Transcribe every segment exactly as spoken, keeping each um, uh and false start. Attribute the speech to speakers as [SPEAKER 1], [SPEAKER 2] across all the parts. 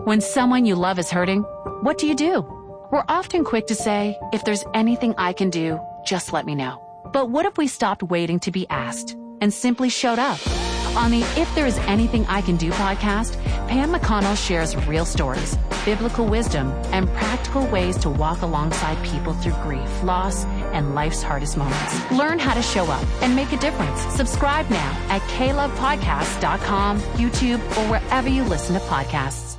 [SPEAKER 1] When someone you love is hurting, what do you do? We're often quick to say, if there's anything I can do, just let me know. But what if we stopped waiting to be asked and simply showed up? On the If There Is Anything I Can Do podcast, Pam McConnell shares real stories, biblical wisdom, and practical ways to walk alongside people through grief, loss, and life's hardest moments. Learn how to show up and make a difference. Subscribe now at k love podcast dot com, YouTube, or wherever you listen to podcasts.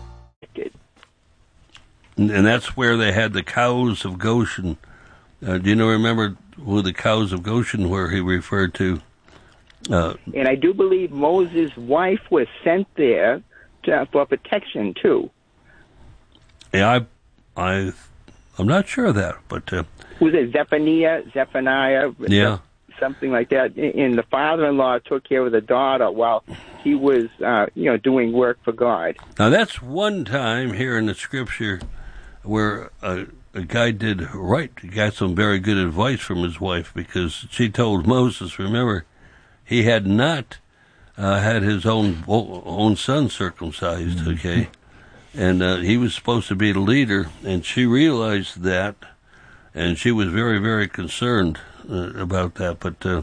[SPEAKER 2] And that's where they had the cows of Goshen. Uh, do you know, remember who the cows of Goshen were he referred to? Uh,
[SPEAKER 3] and I do believe Moses' wife was sent there to, for protection, too.
[SPEAKER 2] Yeah, I, I, I'm not sure of that, but... Uh,
[SPEAKER 3] was it Zephaniah? Zephaniah?
[SPEAKER 2] Yeah.
[SPEAKER 3] Something like that. And the father-in-law took care of the daughter while he was, uh, you know, doing work for God.
[SPEAKER 2] Now, that's one time here in the Scripture where a, a guy did right. He got some very good advice from his wife, because she told Moses, remember, he had not uh, had his own own son circumcised, okay? And uh, he was supposed to be the leader, and she realized that, and she was very, very concerned uh, about that. But, uh,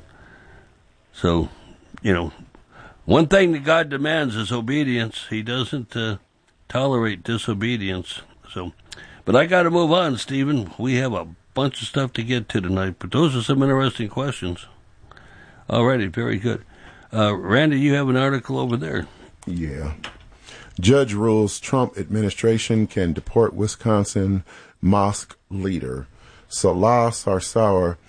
[SPEAKER 2] so, you know, one thing that God demands is obedience. He doesn't uh, tolerate disobedience. So, but I got to move on, Stephen. We have a bunch of stuff to get to tonight, but those are some interesting questions. Alrighty, very good. Uh, Randy, you have an article over there.
[SPEAKER 4] Yeah. Judge rules Trump administration can deport Wisconsin mosque leader. Salah Sarsour,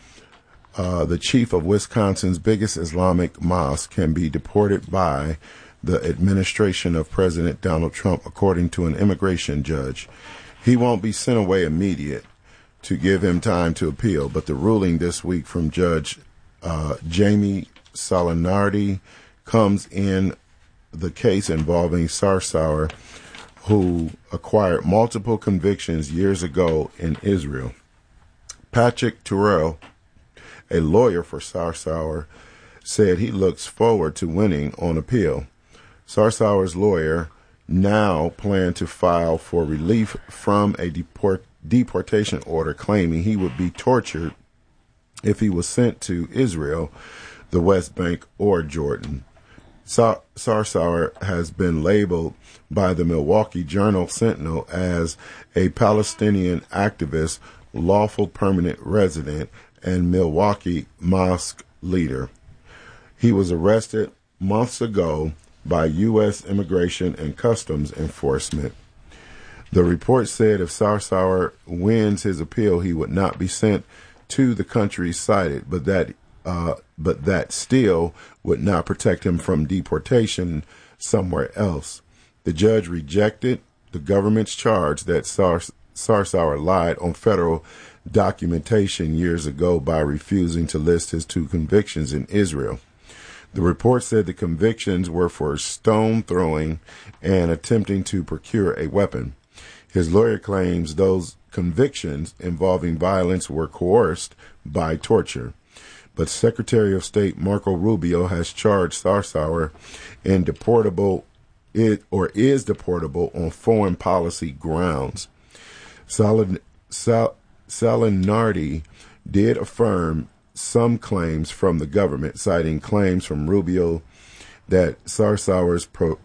[SPEAKER 4] uh, the chief of Wisconsin's biggest Islamic mosque, can be deported by the administration of President Donald Trump, according to an immigration judge. He won't be sent away immediate to give him time to appeal, but the ruling this week from Judge uh, Jamie Salinardi comes in the case involving Sarsour, who acquired multiple convictions years ago in Israel. Patrick Terrell, a lawyer for Sarsour, said he looks forward to winning on appeal. Sarsour's lawyer now plan to file for relief from a deport, deportation order, claiming he would be tortured if he was sent to Israel, the West Bank, or Jordan. Sar- Sarsour has been labeled by the Milwaukee Journal-Sentinel as a Palestinian activist, lawful permanent resident, and Milwaukee mosque leader. He was arrested months ago by U S Immigration and Customs Enforcement. The report said if Sarsour wins his appeal, he would not be sent to the country cited, but that uh, but that still would not protect him from deportation somewhere else. The judge rejected the government's charge that Sars- Sarsour lied on federal documentation years ago by refusing to list his two convictions in Israel. The report said the convictions were for stone throwing and attempting to procure a weapon. His lawyer claims those convictions involving violence were coerced by torture. But Secretary of State Marco Rubio has charged Sarsour in deportable it or is deportable on foreign policy grounds. Salin, Sal, Salinardi did affirm some claims from the government, citing claims from Rubio that Sarsour's pro,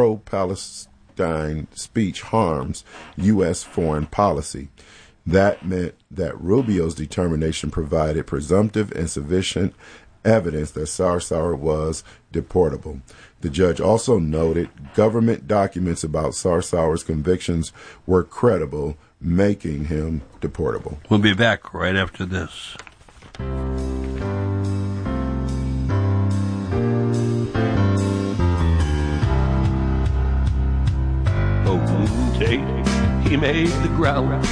[SPEAKER 4] pro-Palestine speech harms U S foreign policy. That meant that Rubio's determination provided presumptive and sufficient evidence that Sarsour was deportable. The judge also noted government documents about Sarsour's convictions were credible, making him deportable.
[SPEAKER 2] We'll be back right after this. Oh, he made the ground